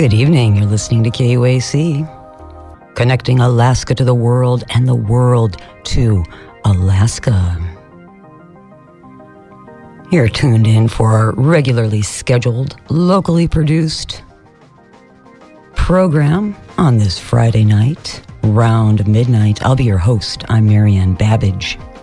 Good evening. You're listening to KUAC, connecting Alaska to the world and the world to Alaska. You're tuned in for our regularly scheduled, locally produced program on this Friday night, round midnight. I'll be your host. I'm Marianne Babbage.